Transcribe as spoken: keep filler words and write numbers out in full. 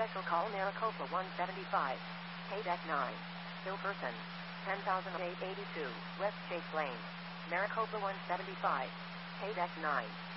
Special call Maricopa one seventy-five. K deck nine. Still person. ten thousand eight eighty-two. West Chase Lane. Maricopa one seventy-five. K deck nine.